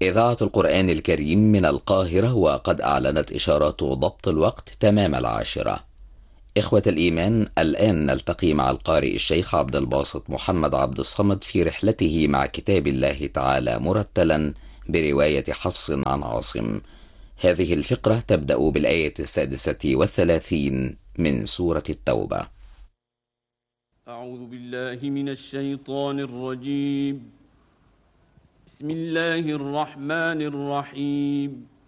إذاعة القرآن الكريم من القاهرة، وقد أعلنت إشارات ضبط الوقت تمام 10. إخوة الإيمان، الآن نلتقي مع القارئ الشيخ عبد الباسط محمد عبد الصمد في رحلته مع كتاب الله تعالى مرتلا برواية حفص عن عاصم. هذه الفقرة تبدأ بالآية 36 من سورة التوبة. أعوذ بالله من الشيطان الرجيم. بسم الله الرحمن الرحيم.